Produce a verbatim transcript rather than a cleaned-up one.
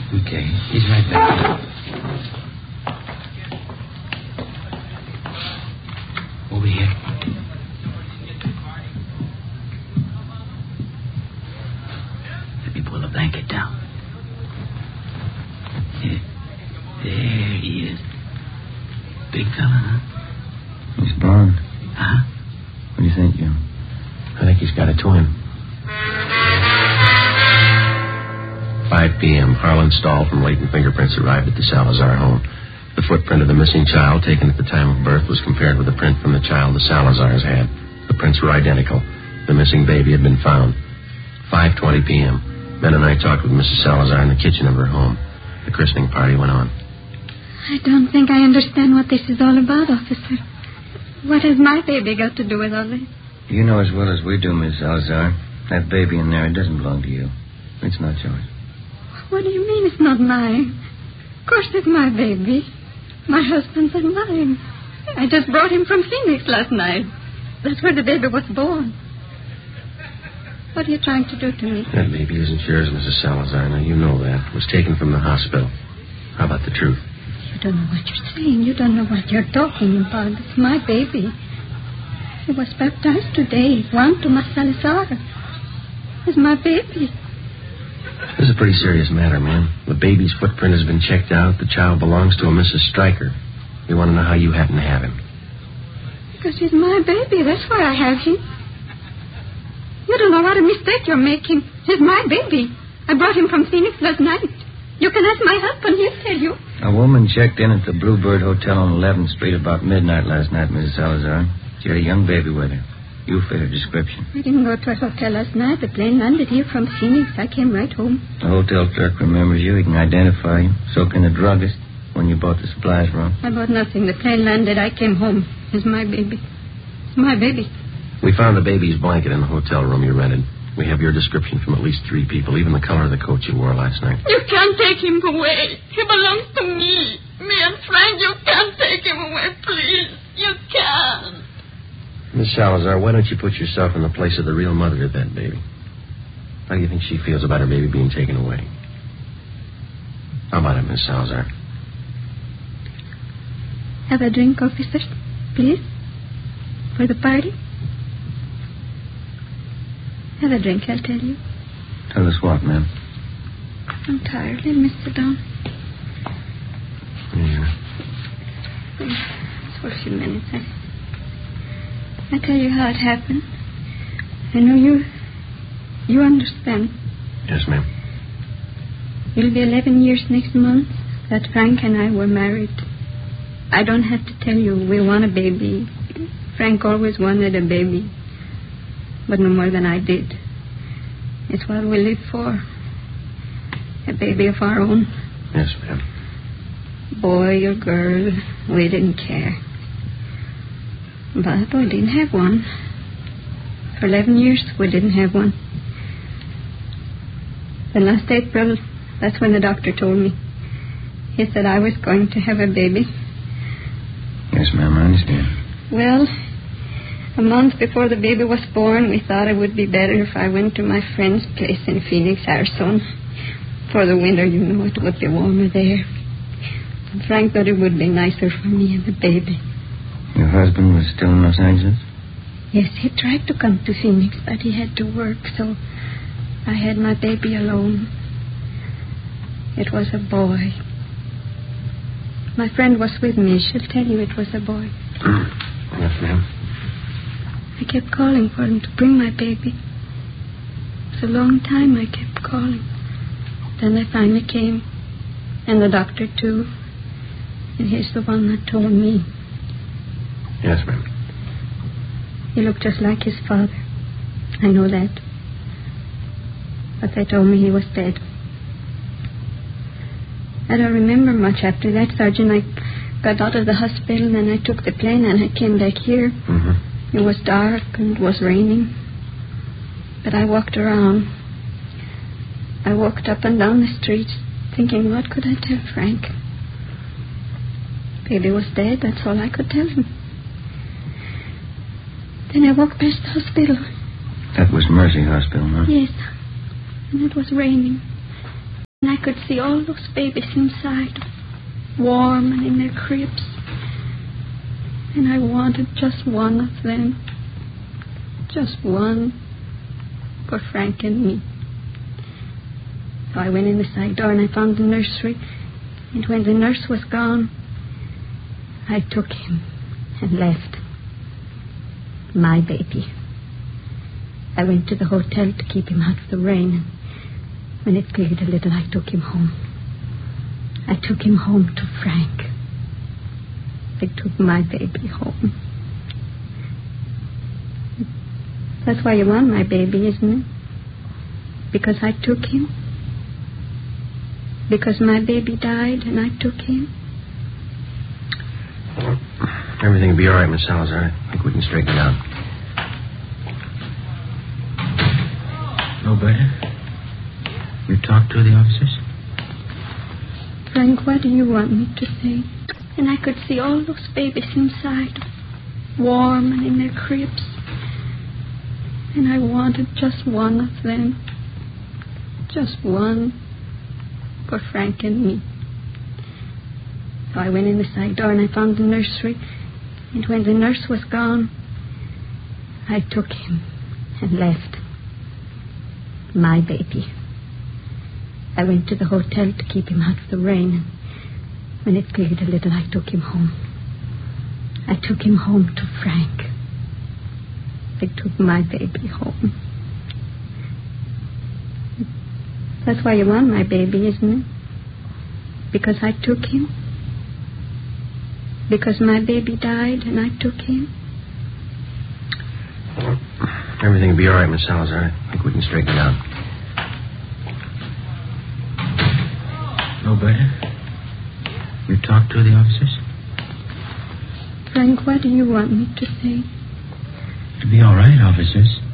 Okay, he's right back. Over here. Let me pull the blanket down. Yeah. There he is. Big fella, huh? He's born. Huh? What do you think, Jim? I think he's got a twin. five p.m. Harlan Stahl from Latent Fingerprints arrived at the Salazar home. The footprint of the missing child taken at the time of birth was compared with the print from the child the Salazars had. The prints were identical. The missing baby had been found. five twenty p.m. Ben and I talked with Missus Salazar in the kitchen of her home. The christening party went on. I don't think I understand what this is all about, officer. What has my baby got to do with all this? You know as well as we do, Miss Salazar. That baby in there, it doesn't belong to you. It's not yours. What do you mean it's not mine? Of course it's my baby. My husband's and mine. I just brought him from Phoenix last night. That's where the baby was born. What are you trying to do to me? That baby isn't yours, Missus Salazar. Now, you know that. It was taken from the hospital. How about the truth? You don't know what you're saying. You don't know what you're talking about. It's my baby. He was baptized today. Juan Tomas Salazar. It's my baby. This is a pretty serious matter, ma'am. The baby's footprint has been checked out. The child belongs to a Missus Stryker. We want to know how you happen to have him. Because he's my baby. That's why I have him. You don't know what a mistake you're making. He's my baby. I brought him from Phoenix last night. You can ask my husband. He'll tell you. A woman checked in at the Bluebird Hotel on eleventh Street about midnight last night, Missus Salazar. She had a young baby with her. You fit her description. I didn't go to a hotel last night. The plane landed here from Phoenix. I came right home. The hotel clerk remembers you. He can identify you. So can the druggist when you bought the supplies from. I bought nothing. The plane landed. I came home. It's my baby. It's my baby. We found the baby's blanket in the hotel room you rented. We have your description from at least three people, even the color of the coat you wore last night. You can't take him away. He belongs to me. Me and Frank, you can't take him away, please. You can't. Miss Salazar, why don't you put yourself in the place of the real mother of that baby? How do you think she feels about her baby being taken away? How about it, Miss Salazar? Have a drink, officer, please? For the party? Have a drink, I'll tell you. Tell us what, ma'am? I'm tired. Let me sit down. Yeah. Just for a few minutes. I, I tell you how it happened. I know you... You understand. Yes, ma'am. It'll be eleven years next month that Frank and I were married. I don't have to tell you we want a baby. Frank always wanted a baby. But no more than I did. It's what we live for. A baby of our own. Yes, ma'am. Boy or girl, we didn't care. But we didn't have one. For eleven years, we didn't have one. Then last April, that's when the doctor told me. He said I was going to have a baby. Yes, ma'am, I understand. Well, a month before the baby was born, we thought it would be better if I went to my friend's place in Phoenix, Arizona. For the winter, you know, it would be warmer there. And Frank thought it would be nicer for me and the baby. Your husband was still in Los Angeles? Yes, he tried to come to Phoenix, but he had to work, so I had my baby alone. It was a boy. My friend was with me. She'll tell you it was a boy. Yes, ma'am. I kept calling for him to bring my baby. It was a long time I kept calling. Then they finally came, and the doctor, too. And he's the one that told me. Yes, ma'am. He looked just like his father. I know that. But they told me he was dead. I don't remember much after that, Sergeant. I got out of the hospital, and I took the plane, and I came back here. Mm-hmm. It was dark, and it was raining. But I walked around. I walked up and down the streets, thinking, what could I tell Frank? Baby was dead, that's all I could tell him. Then I walked past the hospital. That was Mercy Hospital, huh? Yes. And it was raining. And I could see all those babies inside, warm and in their cribs. And I wanted just one of them. Just one for Frank and me. So I went in the side door and I found the nursery. And when the nurse was gone, I took him and left. My baby. I went to the hotel to keep him out of the rain. And when it cleared a little, I took him home. I took him home to Frank. I took my baby home. That's why you want my baby, isn't it? Because I took him? Because my baby died and I took him? Everything will be all right, Miss Salazar. I think we can straighten it out. Roberta? You talked to the officers? Frank, what do you want me to say? And I could see all those babies inside, warm and in their cribs. And I wanted just one of them. Just one for Frank and me. So I went in the side door and I found the nursery. And when the nurse was gone, I took him and left. My baby. I went to the hotel to keep him out of the rain. And when it cleared a little, I took him home. I took him home to Frank. I took my baby home. That's why you want my baby, isn't it? Because I took him? Because my baby died and I took him? Everything will be all right, Miss Salazar. I think we can straighten it out. Roberta? You talked to the officers? Frank, what do you want me to say? It'll be all right, officers.